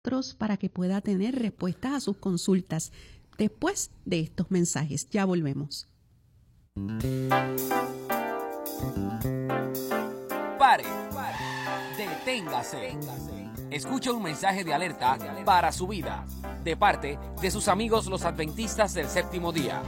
para que pueda tener respuestas a sus consultas después de estos mensajes. Ya volvemos. Pare. Deténgase. Escucha un mensaje de alerta para su vida, de parte de sus amigos los adventistas del séptimo día.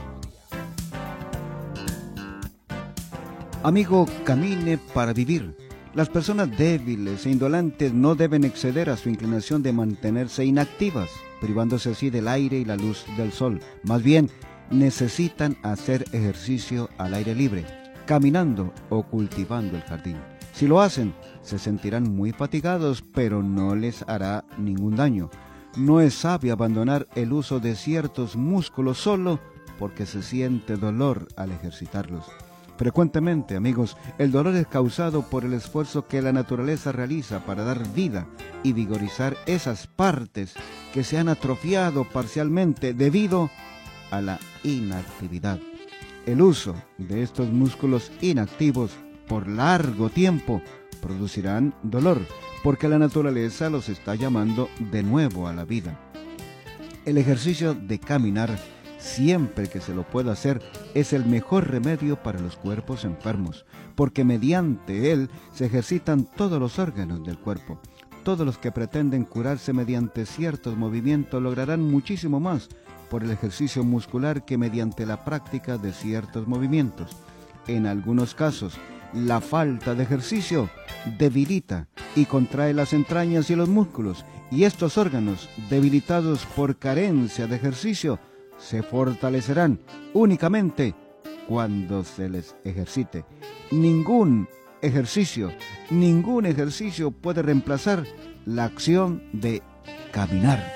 Amigo, camine para vivir. Las personas débiles e indolentes no deben exceder a su inclinación de mantenerse inactivas, privándose así del aire y la luz del sol. Más bien, necesitan hacer ejercicio al aire libre, caminando o cultivando el jardín. Si lo hacen, se sentirán muy fatigados, pero no les hará ningún daño. No es sabio abandonar el uso de ciertos músculos solo porque se siente dolor al ejercitarlos. Frecuentemente, amigos, el dolor es causado por el esfuerzo que la naturaleza realiza para dar vida y vigorizar esas partes que se han atrofiado parcialmente debido a la inactividad. El uso de estos músculos inactivos por largo tiempo producirán dolor, porque la naturaleza los está llamando de nuevo a la vida. El ejercicio de caminar, siempre que se lo pueda hacer, es el mejor remedio para los cuerpos enfermos, porque mediante él se ejercitan todos los órganos del cuerpo. Todos los que pretenden curarse mediante ciertos movimientos lograrán muchísimo más por el ejercicio muscular que mediante la práctica de ciertos movimientos. En algunos casos, la falta de ejercicio debilita y contrae las entrañas y los músculos, y estos órganos, debilitados por carencia de ejercicio, se fortalecerán únicamente cuando se les ejercite. Ningún ejercicio puede reemplazar la acción de caminar.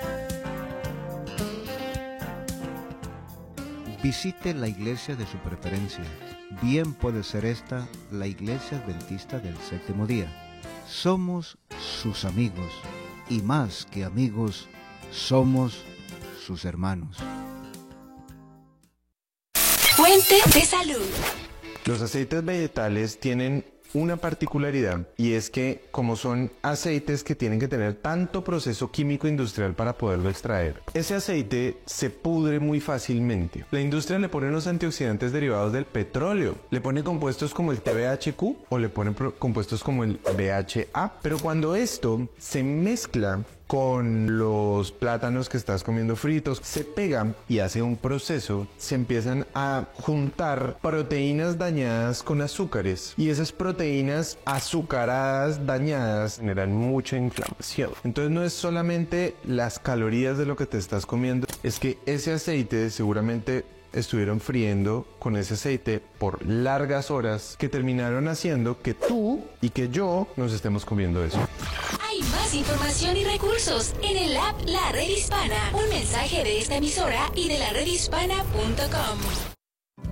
Visite la iglesia de su preferencia. Bien puede ser esta la iglesia adventista del séptimo día. Somos sus amigos, y más que amigos, somos sus hermanos. Fuente de salud. Los aceites vegetales tienen una particularidad, y es que como son aceites que tienen que tener tanto proceso químico industrial para poderlo extraer, ese aceite se pudre muy fácilmente. La industria le pone unos antioxidantes derivados del petróleo, le pone compuestos como el TBHQ o le pone compuestos como el BHA, pero cuando esto se mezcla con los plátanos que estás comiendo fritos, se pegan y hace un proceso, se empiezan a juntar proteínas dañadas con azúcares, y esas proteínas azucaradas dañadas generan mucha inflamación. Entonces no es solamente las calorías de lo que te estás comiendo, es que ese aceite seguramente estuvieron friendo con ese aceite por largas horas que terminaron haciendo que tú y que yo nos estemos comiendo eso. Hay más información y recursos en el app La Red Hispana. Un mensaje de esta emisora y de laredhispana.com.